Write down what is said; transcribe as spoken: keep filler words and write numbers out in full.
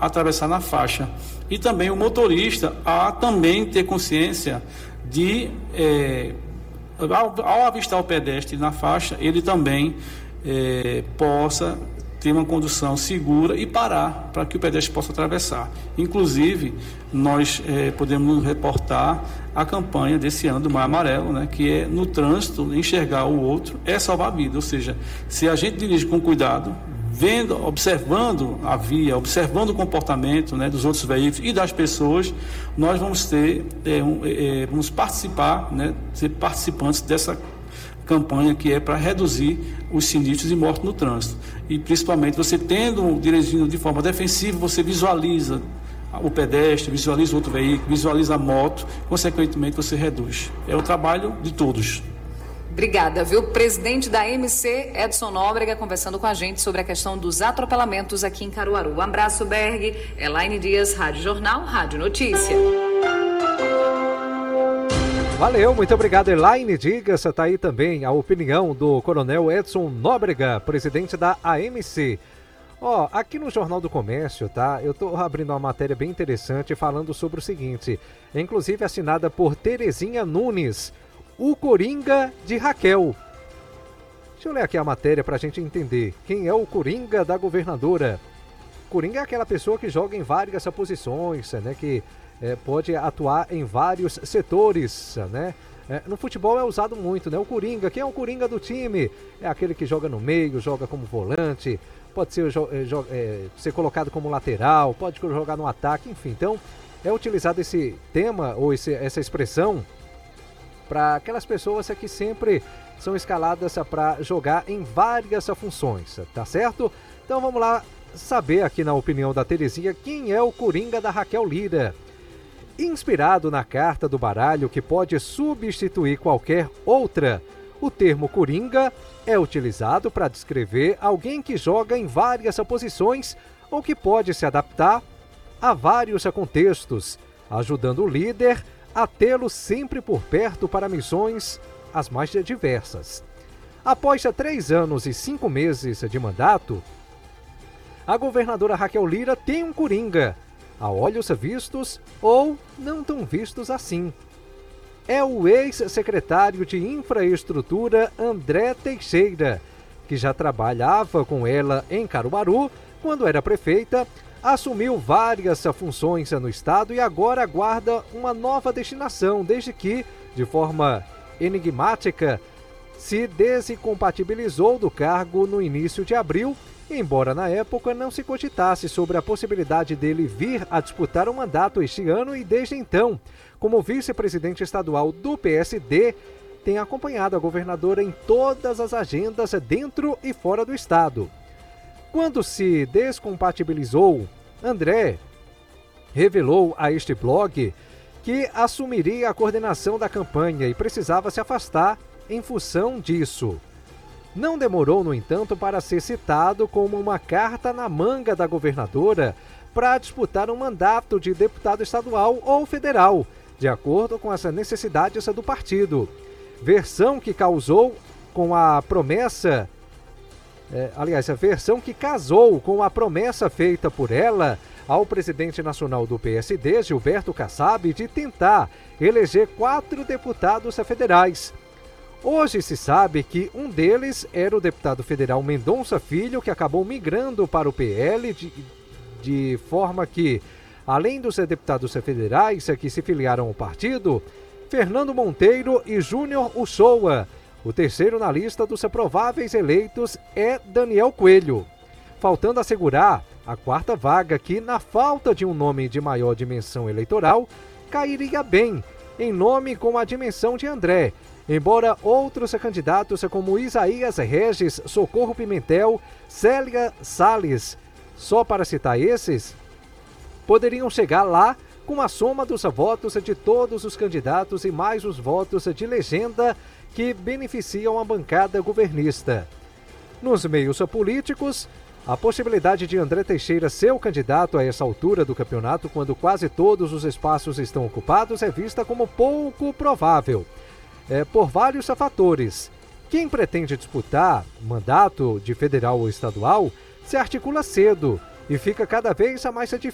atravessar na faixa. E também o motorista a também ter consciência de, é, ao, ao avistar o pedestre na faixa, ele também é, possa ter uma condução segura e parar para que o pedestre possa atravessar. Inclusive, nós é, podemos reportar a campanha desse ano do Maio Amarelo, né, que é no trânsito, enxergar o outro é salvar a vida. Ou seja, se a gente dirige com cuidado, vendo, observando a via, observando o comportamento, né, dos outros veículos e das pessoas, nós vamos ter, é, um, é, vamos participar, né, ser participantes dessa campanha que é para reduzir os sinistros e mortes no trânsito. E principalmente você tendo dirigindo de forma defensiva, você visualiza o pedestre, visualiza o outro veículo, visualiza a moto, consequentemente você reduz. É o trabalho de todos. Obrigada, viu? Presidente da A M C, Edson Nóbrega, conversando com a gente sobre a questão dos atropelamentos aqui em Caruaru. Um abraço, Berg. Elaine Dias, Rádio Jornal, Rádio Notícia. Valeu, muito obrigado, Elaine Dias. Está aí também a opinião do Coronel Edson Nóbrega, presidente da A M C. Ó, aqui no Jornal do Comércio, tá? Eu tô abrindo uma matéria bem interessante falando sobre o seguinte, inclusive assinada por Terezinha Nunes, o Coringa de Raquel. Deixa eu ler aqui a matéria pra gente entender. Quem é o Coringa da governadora? Coringa é aquela pessoa que joga em várias posições, né? Que é, pode atuar em vários setores, né? É, no futebol é usado muito, né? O Coringa, quem é o Coringa do time? É aquele que joga no meio, joga como volante, pode ser, é, ser colocado como lateral, pode jogar no ataque, enfim. Então, é utilizado esse tema ou esse, essa expressão para aquelas pessoas que sempre são escaladas para jogar em várias funções, tá certo? Então vamos lá saber aqui na opinião da Terezinha quem é o Coringa da Raquel Lira. Inspirado na carta do baralho que pode substituir qualquer outra, o termo Coringa é utilizado para descrever alguém que joga em várias posições ou que pode se adaptar a vários contextos, ajudando o líder a tê-lo sempre por perto para missões as mais diversas. Após três anos e cinco meses de mandato, a governadora Raquel Lira tem um Coringa, a olhos vistos ou não tão vistos assim. É o ex-secretário de Infraestrutura André Teixeira, que já trabalhava com ela em Caruaru quando era prefeita, assumiu várias funções no estado e agora aguarda uma nova destinação, desde que, de forma enigmática, se desincompatibilizou do cargo no início de abril, embora na época não se cogitasse sobre a possibilidade dele vir a disputar um mandato este ano e desde então, como vice-presidente estadual do P S D, tem acompanhado a governadora em todas as agendas dentro e fora do estado. Quando se descompatibilizou, André revelou a este blog que assumiria a coordenação da campanha e precisava se afastar em função disso. Não demorou, no entanto, para ser citado como uma carta na manga da governadora para disputar um mandato de deputado estadual ou federal, de acordo com as necessidades do partido. Versão que causou com a promessa, é, aliás, a versão que casou com a promessa feita por ela ao presidente nacional do P S D, Gilberto Kassab, de tentar eleger quatro deputados federais. Hoje se sabe que um deles era o deputado federal Mendonça Filho, que acabou migrando para o P L, de, de forma que, além dos deputados federais que se filiaram ao partido, Fernando Monteiro e Júnior Uchoa. O terceiro na lista dos prováveis eleitos é Daniel Coelho, faltando assegurar a quarta vaga que, na falta de um nome de maior dimensão eleitoral, cairia bem em nome com a dimensão de André, embora outros candidatos como Isaías Regis, Socorro Pimentel, Célia Salles, só para citar esses, poderiam chegar lá com a soma dos votos de todos os candidatos e mais os votos de legenda que beneficiam a bancada governista. Nos meios políticos, a possibilidade de André Teixeira ser o candidato a essa altura do campeonato, quando quase todos os espaços estão ocupados, é vista como pouco provável. É, por vários fatores. Quem pretende disputar mandato de federal ou estadual se articula cedo e fica cada vez mais